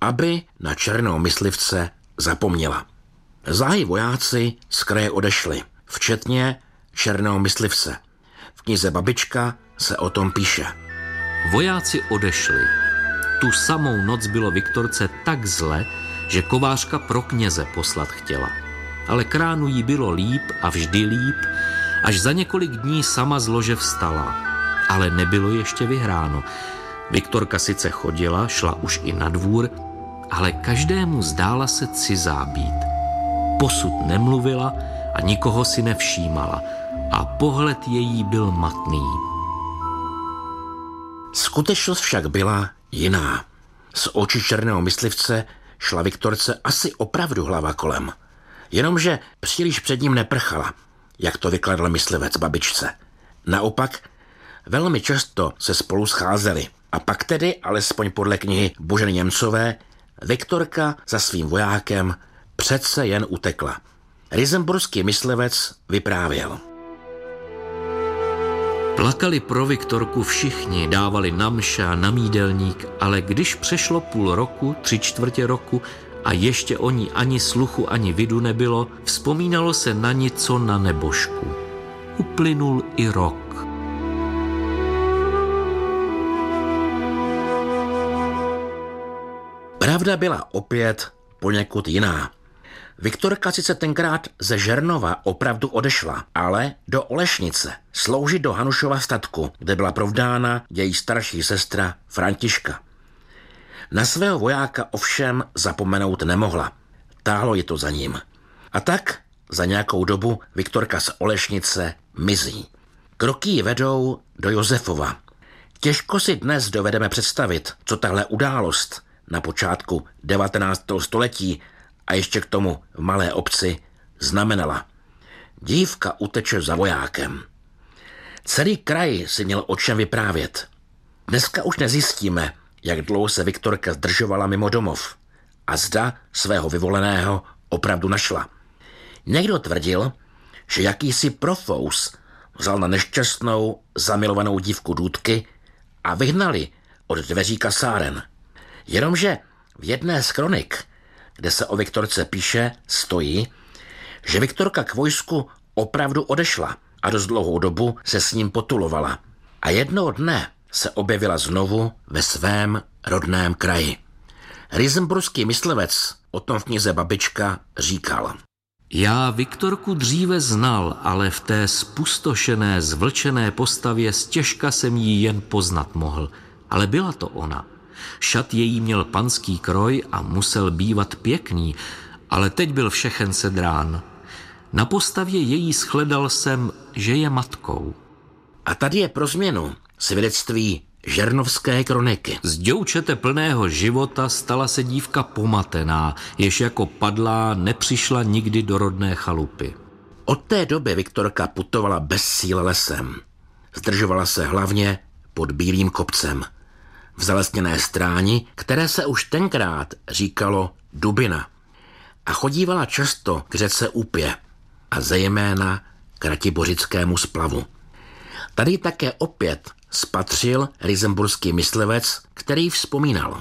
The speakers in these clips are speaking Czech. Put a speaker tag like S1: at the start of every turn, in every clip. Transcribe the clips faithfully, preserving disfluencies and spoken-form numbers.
S1: aby na černého myslivce zapomněla. Záhy vojáci z kraje odešli, včetně černého myslivce. V knize Babička se o tom píše.
S2: Vojáci odešli. Tu samou noc bylo Viktorce tak zle, že kovářka pro kněze poslat chtěla. Ale kránu jí bylo líp a vždy líp, až za několik dní sama z lože vstala. Ale nebylo ještě vyhráno. Viktorka sice chodila, šla už i na dvůr, ale každému zdála se cizá být. Posud nemluvila a nikoho si nevšímala a pohled její byl matný.
S1: Skutečnost však byla jiná. Z očí černého myslivce šla Viktorce asi opravdu hlava kolem. Jenomže příliš před ním neprchala, jak to vykladl myslivec babičce. Naopak, velmi často se spolu scházeli. A pak tedy, alespoň podle knihy Boženy Němcové, Viktorka za svým vojákem přece jen utekla. Rysenburský myslivec vyprávěl.
S2: Plakali pro Viktorku všichni, dávali na mše a na mídelník, ale když přešlo půl roku, tři čtvrtě roku a ještě o ní ani sluchu, ani vidu nebylo, vzpomínalo se na ní co na nebožku. Uplynul i rok.
S1: Pravda byla opět poněkud jiná. Viktorka sice tenkrát ze Žernova opravdu odešla, ale do Olešnice sloužit do Hanušova statku, kde byla provdána její starší sestra Františka. Na svého vojáka ovšem zapomenout nemohla. Táhlo je to za ním. A tak za nějakou dobu Viktorka z Olešnice mizí. Kroky ji vedou do Josefova. Těžko si dnes dovedeme představit, co tahle událost na počátku devatenáctého století a ještě k tomu v malé obci znamenala. Dívka uteče za vojákem. Celý kraj si měl o čem vyprávět. Dneska už nezjistíme, jak dlouho se Viktorka zdržovala mimo domov a zda svého vyvoleného opravdu našla. Někdo tvrdil, že jakýsi profous vzal na nešťastnou, zamilovanou dívku důtky a vyhnali od dveří kasáren. Jenomže v jedné z kronik, kde se o Viktorce píše, stojí, že Viktorka k vojsku opravdu odešla a dost dlouhou dobu se s ním potulovala. A jednoho dne se objevila znovu ve svém rodném kraji. Rysenburský myslivec o tom v knize Babička říkal.
S2: Já Viktorku dříve znal, ale v té spustošené, zvlčené postavě stěžka jsem ji jen poznat mohl. Ale byla to ona. Šat její měl panský kroj a musel bývat pěkný, ale teď byl všechen sedrán. Na postavě její shledal jsem, že je matkou.
S1: A tady je pro změnu svědectví žernovské kroniky.
S2: Z děvčete plného života stala se dívka pomatená, jež jako padlá nepřišla nikdy do rodné chalupy.
S1: Od té doby Viktorka putovala bez síl lesem. Zdržovala se hlavně pod Bílým kopcem, v zalesněné stráni, které se už tenkrát říkalo Dubina. A chodívala často k řece Úpě a zejména k Ratibořickému splavu. Tady také opět spatřil rysenburský myslivec, který vzpomínal.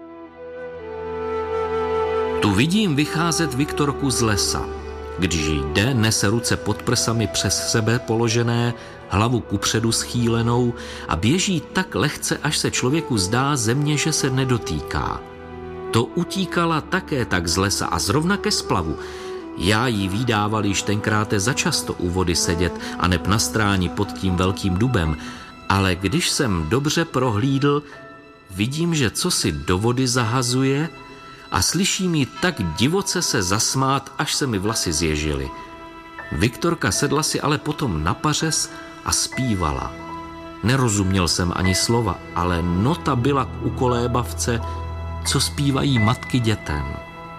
S2: Tu vidím vycházet Viktorku z lesa. Když jde, nese ruce pod prsami přes sebe položené, hlavu kupředu schýlenou a běží tak lehce, až se člověku zdá země, že se nedotýká. To utíkala také tak z lesa a zrovna ke splavu. Já jí vídával již tenkrát začasto u vody sedět a neb na stráni pod tím velkým dubem, ale když jsem dobře prohlídl, vidím, že co si do vody zahazuje a slyším jí tak divoce se zasmát, až se mi vlasy zježily. Viktorka sedla si ale potom na pařez a zpívala. Nerozuměl jsem ani slova, ale nota byla k ukolébavce, co zpívají matky dětem.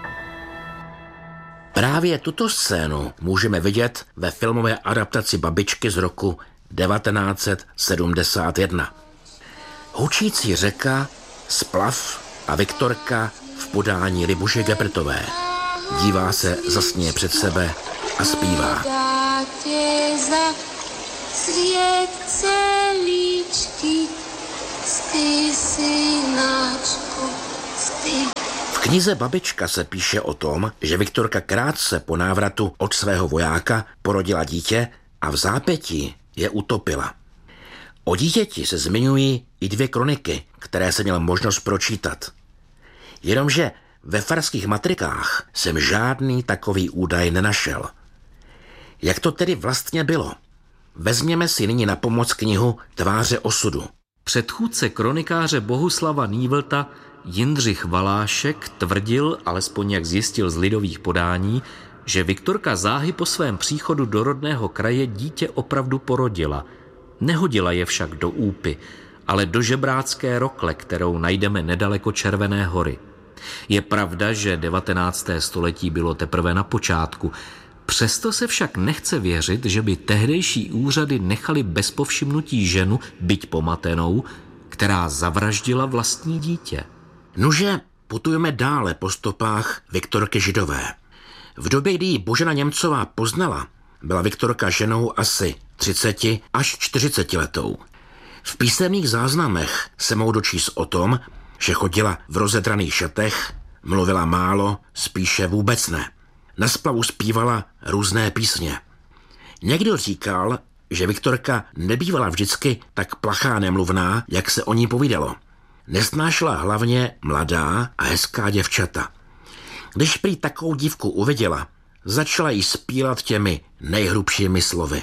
S1: Právě tuto scénu můžeme vidět ve filmové adaptaci Babičky z roku devatenáct set sedmdesát jedna. Hučící řeka, splav a Viktorka v podání Libuše Gebertové. Dívá se zasněje před sebe a zpívá. V knize Babička se píše o tom, že Viktorka krátce po návratu od svého vojáka porodila dítě a v zápětí je utopila. O dítěti se zmiňují i dvě kroniky, které jsem měl možnost pročítat. Jenomže ve farských matrikách jsem žádný takový údaj nenašel. Jak to tedy vlastně bylo? Vezměme si nyní na pomoc knihu Tváře osudu.
S2: Předchůdce kronikáře Bohuslava Nývlta Jindřich Valášek tvrdil, alespoň jak zjistil z lidových podání, že Viktorka záhy po svém příchodu do rodného kraje dítě opravdu porodila. Nehodila je však do Úpy, ale do žebrácké rokle, kterou najdeme nedaleko Červené hory. Je pravda, že devatenácté století bylo teprve na počátku. Přesto se však nechce věřit, že by tehdejší úřady nechali bez povšimnutí ženu, byť pomatenou, která zavraždila vlastní dítě.
S1: Nuže, putujeme dále po stopách Viktorky Židové. V době, kdy ji Božena Němcová poznala, byla Viktorka ženou asi třiceti až čtyřiceti letou. V písemných záznamech se mohou dočíst o tom, že chodila v rozedraných šatech, mluvila málo, spíše vůbec ne. Na splavu zpívala různé písně. Někdo říkal, že Viktorka nebývala vždycky tak plachá nemluvná, jak se o ní povídalo. Nesnášela hlavně mladá a hezká děvčata. Když prý takovou dívku uviděla, začala jí zpívat těmi nejhrubšími slovy.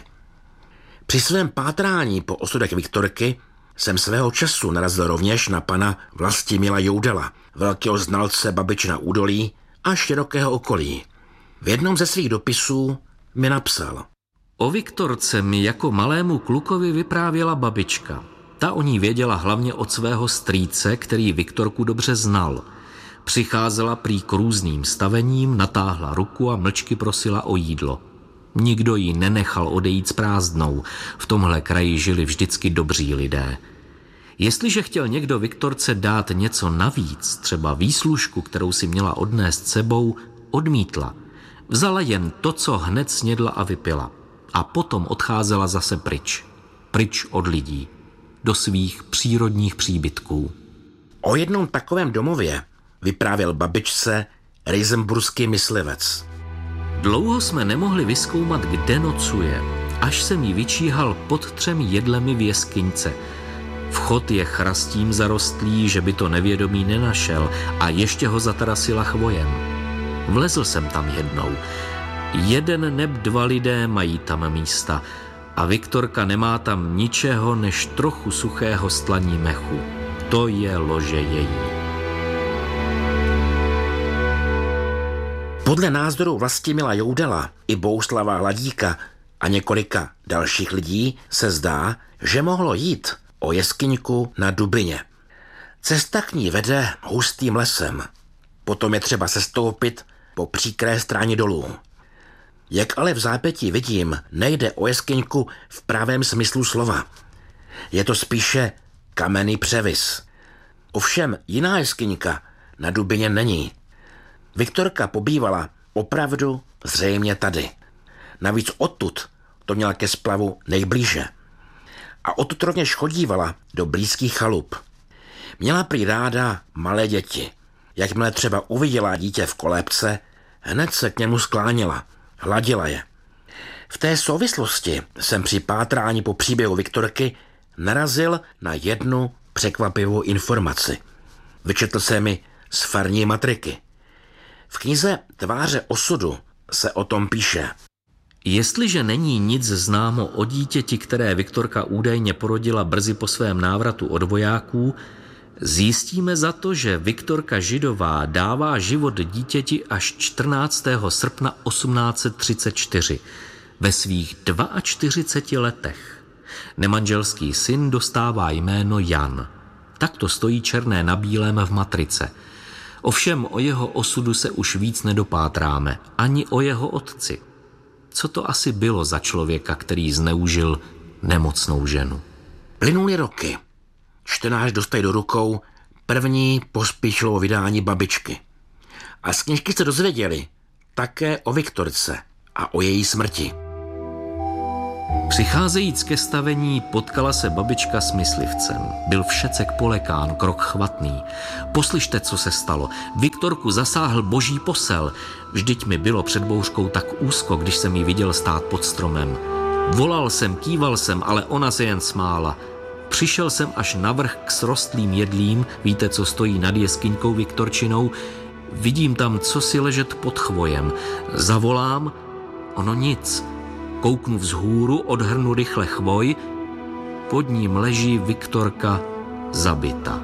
S1: Při svém pátrání po osudech Viktorky jsem svého času narazil rovněž na pana Vlastimila Joudela, velkého znalce Babičina údolí a širokého okolí. V jednom ze svých dopisů mi napsal:
S2: O Viktorce mi jako malému klukovi vyprávěla babička. Ta o ní věděla hlavně od svého strýce, který Viktorku dobře znal. Přicházela prý k různým stavením, natáhla ruku a mlčky prosila o jídlo. Nikdo ji nenechal odejít s prázdnou. V tomhle kraji žili vždycky dobří lidé. Jestliže chtěl někdo Viktorce dát něco navíc, třeba výslužku, kterou si měla odnést sebou, odmítla. Vzala jen to, co hned snědla a vypila. A potom odcházela zase pryč. Pryč od lidí. Do svých přírodních příbytků.
S1: O jednom takovém domově vyprávěl babičce rejsenburský myslivec.
S2: Dlouho jsme nemohli vyzkoumat, kde nocuje, až jsem jí vyčíhal pod třemi jedlemi v jeskyňce. Vchod je chrastím zarostlý, že by to nevědomý nenašel, a ještě ho zatarasila chvojem. Vlezl jsem tam jednou. Jeden neb dva lidé mají tam místa a Viktorka nemá tam ničeho než trochu suchého stlaní mechu. To je lože její.
S1: Podle názoru Vlastimila Joudela i Bohuslava Hladíka a několika dalších lidí se zdá, že mohlo jít o jeskyňku na Dubině. Cesta k ní vede hustým lesem. Potom je třeba sestoupit po příkré stráně dolů. Jak ale v zápětí vidím, nejde o jeskyňku v pravém smyslu slova. Je to spíše kamenný převis. Ovšem jiná jeskyňka na Dubině není. Viktorka pobývala opravdu zřejmě tady. Navíc odtud to měla ke splavu nejblíže. A odtud rovněž chodívala do blízkých chalup. Měla prý ráda malé děti. Jakmile třeba uviděla dítě v kolébce, hned se k němu skláněla, hladila je. V té souvislosti jsem při pátrání po příběhu Viktorky narazil na jednu překvapivou informaci. Vyčetl jsem mi z farní matriky. V knize Tváře osudu se o tom píše.
S2: Jestliže není nic známo o dítěti, které Viktorka údajně porodila brzy po svém návratu od vojáků, zjistíme za to, že Viktorka Židová dává život dítěti až čtrnáctého srpna osmnáct set třicet čtyři, ve svých čtyřiceti dvou letech. Nemanželský syn dostává jméno Jan. Tak to stojí černé na bílém v matrice. Ovšem o jeho osudu se už víc nedopátráme, ani o jeho otci. Co to asi bylo za člověka, který zneužil nemocnou ženu?
S1: Plynuly roky. Čtenář dostane do rukou první pospíšilou vydání Babičky. A z knížky se dozvěděli také o Viktorce a o její smrti.
S2: Přicházejíc ke stavení potkala se babička s myslivcem. Byl všecek polekán, krok chvatný. Poslyšte, co se stalo. Viktorku zasáhl boží posel. Vždyť mi bylo před bouřkou tak úzko, když jsem ji viděl stát pod stromem. Volal jsem, kýval jsem, ale ona se jen smála. Přišel jsem až navrch k srostlým jedlím, víte, co stojí nad jeskyňkou Viktorčinou. Vidím tam cosi ležet pod chvojem. Zavolám, ono nic. Kouknu vzhůru, odhrnu rychle chvoj, pod ním leží Viktorka zabita.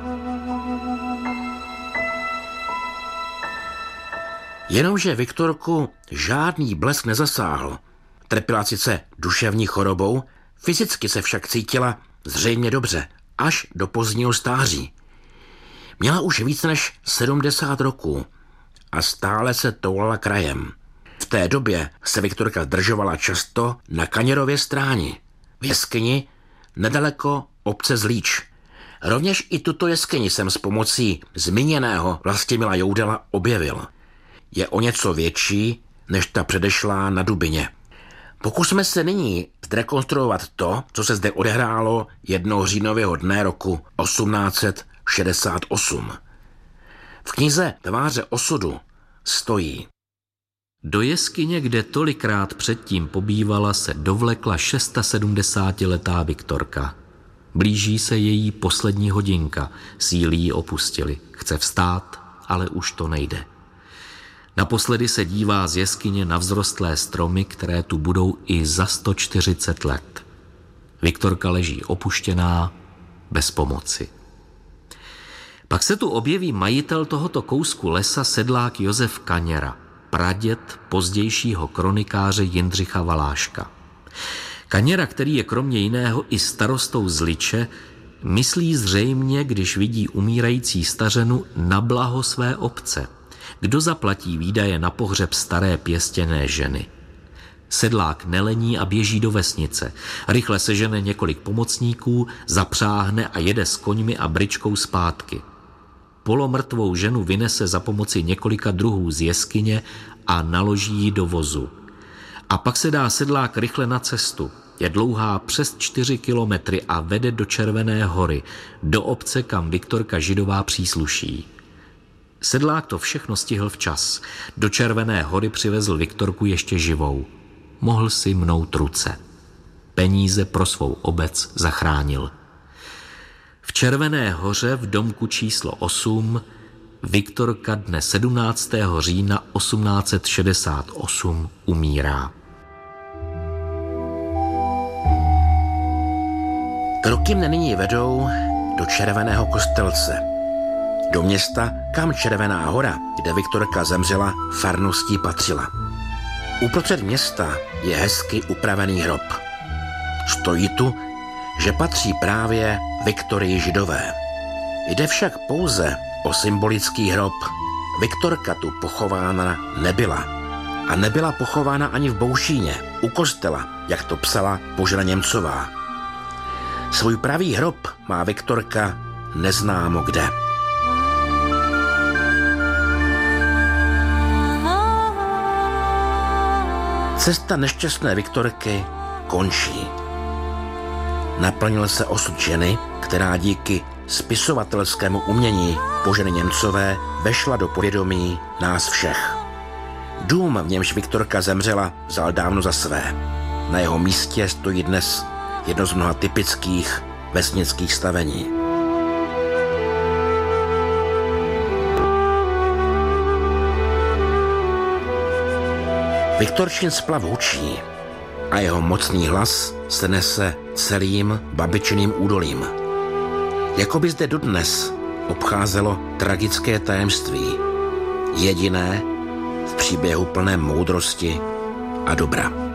S1: Jenomže Viktorku žádný blesk nezasáhl. Trpěla sice duševní chorobou, fyzicky se však cítila zřejmě dobře, až do pozdního stáří. Měla už víc než sedmdesát roků a stále se toulala krajem. V té době se Viktorka zdržovala často na Kaněrově stráni, v jeskyni nedaleko obce Zlíč. Rovněž i tuto jeskyni jsem s pomocí zmíněného Vlastimila Joudela objevil. Je o něco větší než ta předešlá na Dubině. Pokusme se nyní zrekonstruovat to, co se zde odehrálo jednoho říjnového dne roku osmnáct set šedesát osm. V knize Tváře osudu stojí:
S2: Do jeskyně, kde tolikrát předtím pobývala, se dovlekla šestasedmdesátiletá Viktorka. Blíží se její poslední hodinka, síly ji opustily. Chce vstát, ale už to nejde. Naposledy se dívá z jeskyně na vzrostlé stromy, které tu budou i za sto čtyřicet let. Viktorka leží opuštěná, bez pomoci. Pak se tu objeví majitel tohoto kousku lesa, sedlák Josef Kaněra, praděd pozdějšího kronikáře Jindřicha Valáška. Kaněra, který je kromě jiného i starostou Zliče, myslí zřejmě, když vidí umírající stařenu, na blaho své obce. Kdo zaplatí výdaje na pohřeb staré pěstěné ženy? Sedlák nelení a běží do vesnice. Rychle sežene několik pomocníků, zapřáhne a jede s koňmi a bryčkou zpátky. Polomrtvou ženu vynese za pomoci několika druhů z jeskyně a naloží ji do vozu. A pak se dá sedlák rychle na cestu. Je dlouhá přes čtyři kilometry a vede do Červené hory, do obce, kam Viktorka Židová přísluší. Sedlák to všechno stihl včas. Do Červené hory přivezl Viktorku ještě živou. Mohl si mnout ruce. Peníze pro svou obec zachránil. V Červené hoře v domku číslo osm Viktorka dne sedmnáctého října osmnáct set šedesát osm umírá.
S1: Kroky mne nyní vedou do Červeného Kostelce, do města, kam Červená hora, kde Viktorka zemřela, farností patřila. Uprostřed města je hezky upravený hrob. Stojí tu, že patří právě Viktorii Židové. Jde však pouze o symbolický hrob. Viktorka tu pochována nebyla. A nebyla pochována ani v Boušíně, u kostela, jak to psala Božena Němcová. Svůj pravý hrob má Viktorka neznámo kde. Cesta nešťastné Viktorky končí. Naplnil se osud ženy, která díky spisovatelskému umění Boženy Němcové vešla do povědomí nás všech. Dům, v němž Viktorka zemřela, vzal dávno za své. Na jeho místě stojí dnes jedno z mnoha typických vesnických stavení. Viktorčin splav hučí a jeho mocný hlas se nese celým babičiným údolím. Jakoby zde dodnes obcházelo tragické tajemství, jediné v příběhu plném moudrosti a dobra.